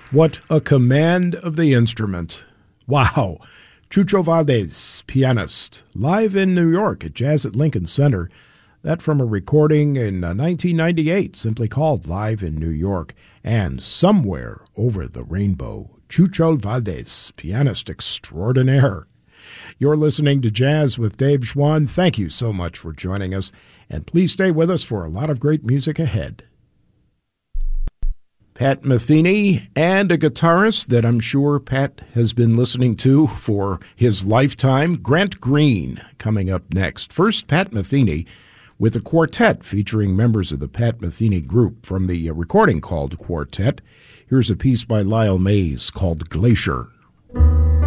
What a command of the instrument. Wow. Chucho Valdés, pianist, live in New York at Jazz at Lincoln Center. That from a recording in 1998, simply called Live in New York. And Somewhere Over the Rainbow, Chucho Valdés, pianist extraordinaire. You're listening to Jazz with Dave Schwann. Thank you so much for joining us, and please stay with us for a lot of great music ahead. Pat Metheny, and a guitarist that I'm sure Pat has been listening to for his lifetime, Grant Green, coming up next. First, Pat Metheny with a quartet featuring members of the Pat Metheny Group from the recording called Quartet. Here's a piece by Lyle Mays called Glacier.